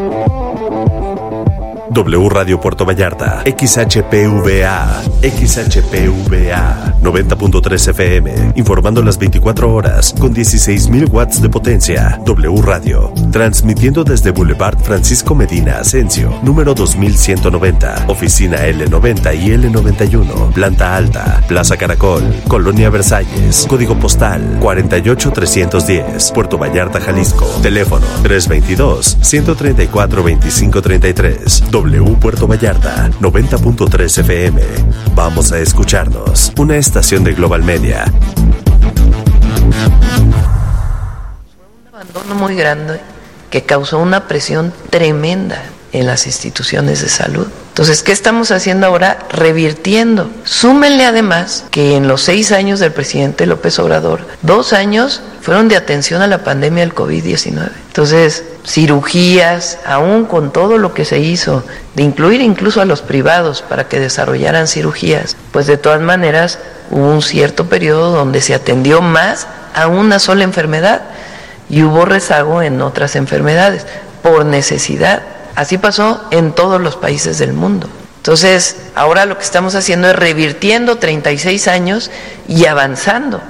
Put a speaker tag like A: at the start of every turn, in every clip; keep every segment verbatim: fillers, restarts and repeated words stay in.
A: W Radio Puerto Vallarta, X H P V A, X H P V A, noventa punto tres F M, informando las veinticuatro horas, con dieciséis mil watts de potencia. W Radio, transmitiendo desde Boulevard Francisco Medina Asensio, número dos mil ciento noventa, oficina L noventa y L noventa y uno, planta alta, Plaza Caracol, Colonia Versalles, código postal cuarenta y ocho trescientos diez, Puerto Vallarta, Jalisco, teléfono tres veintidós, ciento treinta y cuatro, veinticinco treinta y tres. W Puerto Vallarta, noventa punto tres F M. Vamos a escucharnos. Una estación de Global Media.
B: Fue un abandono muy grande que causó una presión tremenda en las instituciones de salud. Entonces, ¿qué estamos haciendo ahora? Revirtiendo. Súmenle además que en los seis años del presidente López Obrador, dos años fueron de atención a la pandemia del COVID diecinueve. Entonces, cirugías, aún con todo lo que se hizo, de incluir incluso a los privados para que desarrollaran cirugías, pues de todas maneras hubo un cierto periodo donde se atendió más a una sola enfermedad y hubo rezago en otras enfermedades, por necesidad. Así pasó en todos los países del mundo. Entonces, ahora lo que estamos haciendo es revirtiendo treinta y seis años y avanzando.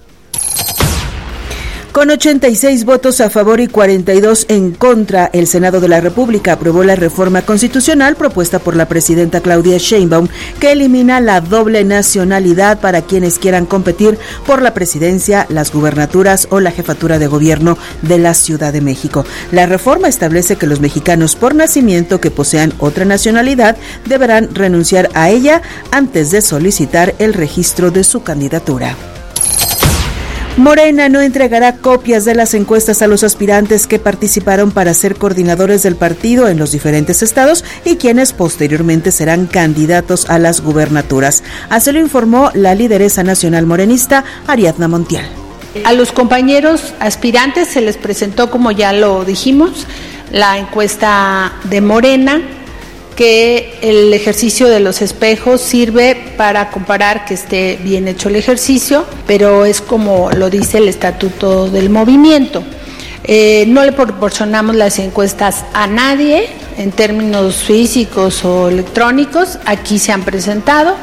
C: Con ochenta y seis votos a favor y cuarenta y dos en contra, el Senado de la República aprobó la reforma constitucional propuesta por la presidenta Claudia Sheinbaum, que elimina la doble nacionalidad para quienes quieran competir por la presidencia, las gubernaturas o la jefatura de gobierno de la Ciudad de México. La reforma establece que los mexicanos por nacimiento que posean otra nacionalidad deberán renunciar a ella antes de solicitar el registro de su candidatura. Morena no entregará copias de las encuestas a los aspirantes que participaron para ser coordinadores del partido en los diferentes estados y quienes posteriormente serán candidatos a las gubernaturas. Así lo informó la lideresa nacional morenista, Ariadna Montiel.
D: A los compañeros aspirantes se les presentó, como ya lo dijimos, la encuesta de Morena, que el ejercicio de los espejos sirve para comparar que esté bien hecho el ejercicio, pero es como lo dice el estatuto del movimiento. Eh, no le proporcionamos las encuestas a nadie en términos físicos o electrónicos, aquí se han presentado.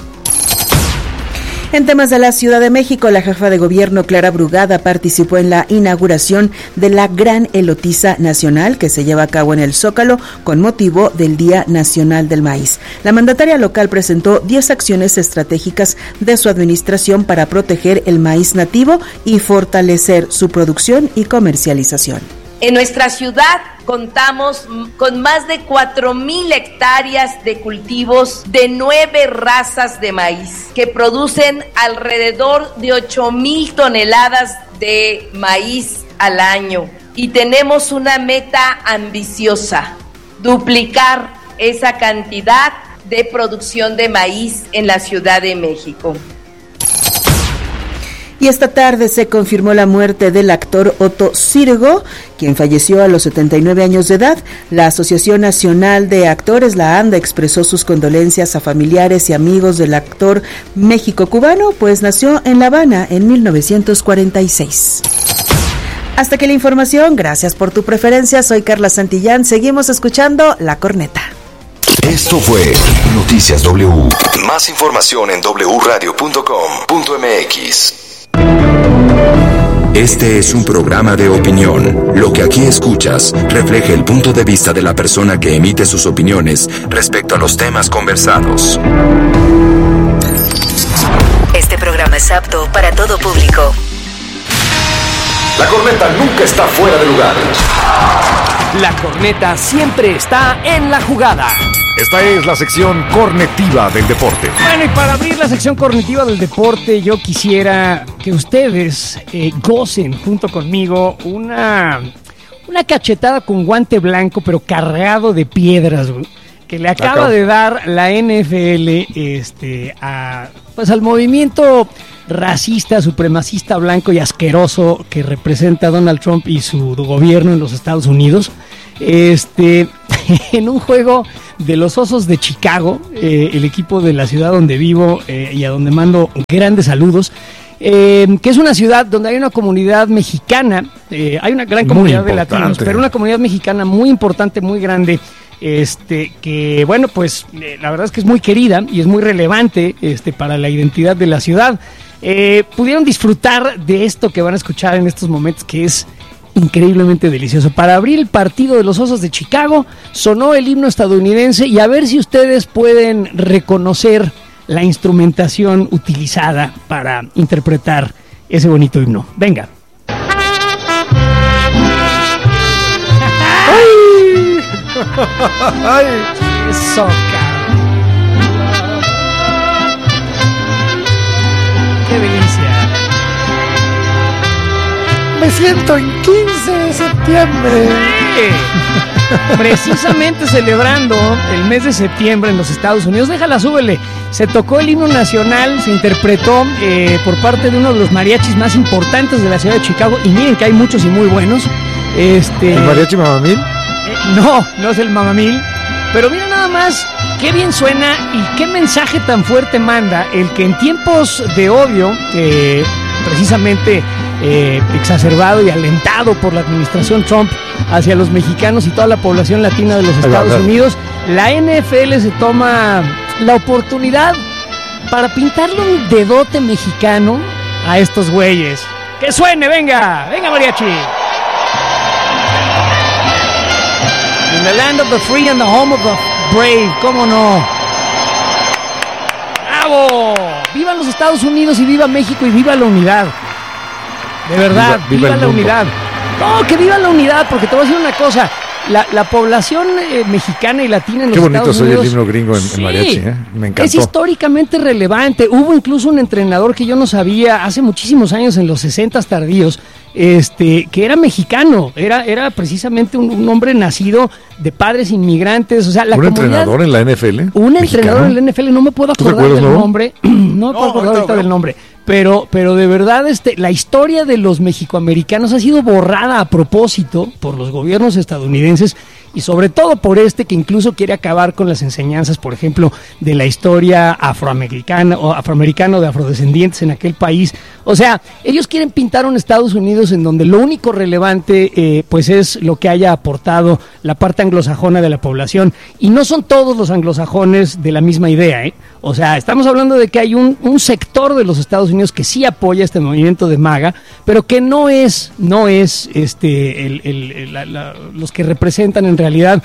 C: En temas de la Ciudad de México, la jefa de gobierno Clara Brugada participó en la inauguración de la Gran Elotiza Nacional que se lleva a cabo en el Zócalo con motivo del Día Nacional del Maíz. La mandataria local presentó diez acciones estratégicas de su administración para proteger el maíz nativo y fortalecer su producción y comercialización.
E: En nuestra ciudad contamos con más de cuatro mil hectáreas de cultivos de nueve razas de maíz que producen alrededor de ocho mil toneladas de maíz al año. Y tenemos una meta ambiciosa, duplicar esa cantidad de producción de maíz en la Ciudad de México.
C: Y esta tarde se confirmó la muerte del actor Otto Sirgo, quien falleció a los setenta y nueve años de edad. La Asociación Nacional de Actores, la ANDA, expresó sus condolencias a familiares y amigos del actor México-cubano, pues nació en La Habana en mil novecientos cuarenta y seis. Hasta aquí la información, gracias por tu preferencia, soy Carla Santillán, seguimos escuchando La Corneta.
F: Esto fue Noticias W. Más información en doble u radio punto com punto m x. Este es un programa de opinión. Lo que aquí escuchas refleja el punto de vista de la persona que emite sus opiniones respecto a los temas conversados.
G: Este programa es apto para todo público.
F: La corneta nunca está fuera de lugar.
H: La corneta siempre está en la jugada.
I: Esta es la sección cornetiva del deporte.
H: Bueno, y para abrir la sección cornetiva del deporte, yo quisiera que ustedes eh, gocen junto conmigo una, una cachetada con guante blanco, pero cargado de piedras, güey, que le acaba Acá. de dar la N F L este, a, pues, al movimiento racista, supremacista, blanco y asqueroso que representa Donald Trump y su gobierno en los Estados Unidos. Este, en un juego de los Osos de Chicago, eh, el equipo de la ciudad donde vivo eh, y a donde mando grandes saludos, eh, que es una ciudad donde hay una comunidad mexicana, eh, hay una gran comunidad de latinos, pero una comunidad mexicana muy importante, muy grande, este que bueno, pues eh, la verdad es que es muy querida y es muy relevante este para la identidad de la ciudad. Eh, pudieron disfrutar de esto que van a escuchar en estos momentos, que es increíblemente delicioso. Para abrir el partido de los Osos de Chicago sonó el himno estadounidense, y a ver si ustedes pueden reconocer la instrumentación utilizada para interpretar ese bonito himno. Venga.
J: ¡Ay! ¡Ay!
H: Eso, cabrón. ¡Qué delicia!
J: Me siento en quince de septiembre.
H: ¡Sí! Precisamente celebrando el mes de septiembre en los Estados Unidos. Déjala, súbele. Se tocó el himno nacional, se interpretó eh, por parte de uno de los mariachis más importantes de la ciudad de Chicago. Y miren que hay muchos y muy buenos. Este,
J: ¿El mariachi Mamamil?
H: Eh, no, no es el Mamamil. Pero mira nada más qué bien suena y qué mensaje tan fuerte manda el que en tiempos de odio, eh, precisamente eh, exacerbado y alentado por la administración Trump hacia los mexicanos y toda la población latina de los Estados Unidos, la N F L se toma la oportunidad para pintarle un dedote mexicano a estos güeyes. ¡Que suene! ¡Venga! ¡Venga, mariachi! In the land of the free and the home of the brave, ¿cómo no? ¡Bravo! ¡Viva los Estados Unidos y viva México y viva la unidad! De verdad, viva, viva, viva la unidad. No, que viva la unidad, porque te voy a decir una cosa. La, la población eh, mexicana y latina en los Estados Unidos... Qué bonito soy el
J: himno gringo en,
H: sí,
J: en mariachi, ¿eh? Me encantó.
H: Es históricamente relevante. Hubo incluso un entrenador que yo no sabía hace muchísimos años, en los sesentas tardíos, este, que era mexicano. Era, era precisamente un, un hombre nacido de padres inmigrantes. O sea, la
J: ¿Un
H: comunidad,
J: entrenador en la N F L?
H: Un
J: ¿Mexicano?
H: entrenador en la N F L. No me puedo acordar del
J: ¿no?
H: nombre. No me puedo
J: no,
H: acordar ahorita
J: no.
H: del nombre. Pero, pero de verdad, este, la historia de los mexicoamericanos ha sido borrada a propósito por los gobiernos estadounidenses, y sobre todo por este, que incluso quiere acabar con las enseñanzas, por ejemplo, de la historia afroamericana o afroamericano de afrodescendientes en aquel país. O sea, ellos quieren pintar un Estados Unidos en donde lo único relevante eh, pues es lo que haya aportado la parte anglosajona de la población, y no son todos los anglosajones de la misma idea, ¿eh? O sea, estamos hablando de que hay un, un sector de los Estados Unidos que sí apoya este movimiento de MAGA, pero que no es, no es este el, el, el, la, la, los que representan en realidad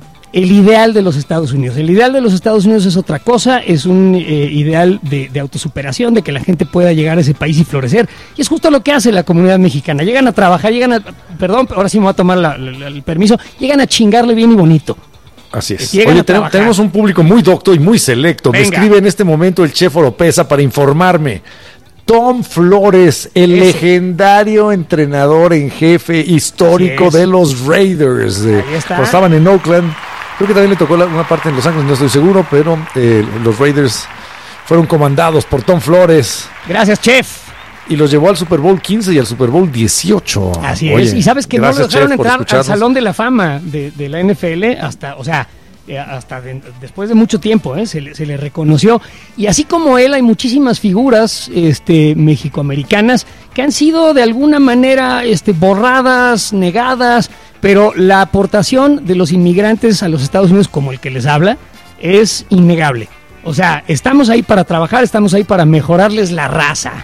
H: el ideal de los Estados Unidos. El ideal de los Estados Unidos es otra cosa, es un eh, ideal de, de autosuperación, de que la gente pueda llegar a ese país y florecer, y es justo lo que hace la comunidad mexicana. Llegan a trabajar, llegan a, perdón, ahora sí me voy a tomar la, la, el permiso, llegan a chingarle bien y bonito.
J: Así es.
H: Llegan
J: Oye,
H: a
J: tenemos, tenemos un público muy docto y muy selecto.
H: Venga.
J: Me escribe en este momento el chef Oropesa para informarme. Tom Flores, el
H: Ese.
J: legendario entrenador en jefe histórico de los Raiders. Eh,
H: Ahí está.
J: cuando estaban en Oakland. Creo que también le tocó la, una parte en Los Ángeles, no estoy seguro, pero eh, los Raiders fueron comandados por Tom Flores.
H: Gracias, chef.
J: Y los llevó al Super Bowl quince y al Super Bowl dieciocho.
H: Así
J: Oye,
H: es. Y sabes que no lo
J: gracias,
H: dejaron
J: chef, por
H: entrar al
J: escucharnos.
H: Salón de la Fama de, de la N F L hasta, o sea, eh, hasta de- después de mucho tiempo, ¿eh? se, le, se le reconoció. Y así como él, hay muchísimas figuras este, mexicoamericanas que han sido de alguna manera este, borradas, negadas, pero la aportación de los inmigrantes a los Estados Unidos, como el que les habla, es innegable. O sea, estamos ahí para trabajar, estamos ahí para mejorarles la raza.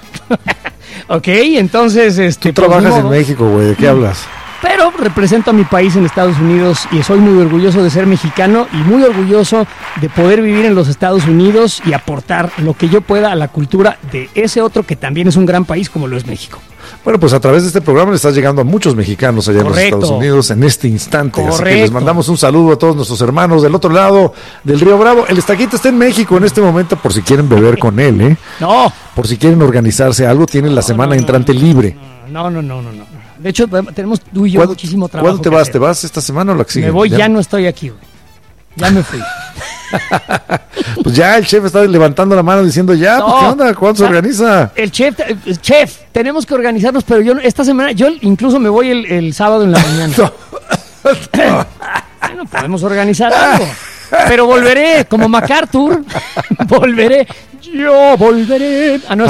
H: Ok, entonces... este
J: Tú
H: pues,
J: trabajas
H: ni
J: en
H: modo.
J: México, güey, ¿de qué hablas?
H: Pero represento a mi país en Estados Unidos y soy muy orgulloso de ser mexicano y muy orgulloso de poder vivir en los Estados Unidos y aportar lo que yo pueda a la cultura de ese otro que también es un gran país como lo es México.
J: Bueno, pues a través de este programa le estás llegando a muchos mexicanos allá
H: Correcto.
J: en los Estados Unidos en este instante. Así que
H: Correcto.
J: les mandamos un saludo a todos nuestros hermanos del otro lado del Río Bravo. El Estaquito está en México en este momento por si quieren beber con él, ¿eh?
H: No.
J: Por si quieren organizarse algo, tienen la semana
H: no, no,
J: entrante libre.
H: No, no, no, no, no. De hecho, tenemos tú y yo
J: ¿Cuándo-
H: muchísimo trabajo.
J: ¿Cuándo te
H: que
J: vas?
H: hacer.
J: ¿Te vas esta semana o la que sigue?
H: Me voy, ya no estoy aquí, güey. Ya me fui.
J: Pues ya el chef está levantando la mano diciendo ya,
H: No.
J: pues, ¿qué onda? ¿Cuándo se
H: Ah,
J: organiza?
H: El chef, el chef, tenemos que organizarnos, pero yo esta semana, yo incluso me voy el, el sábado en la mañana. Bueno, podemos organizar algo. Pero volveré, como MacArthur, volveré, yo volveré. Ah, no,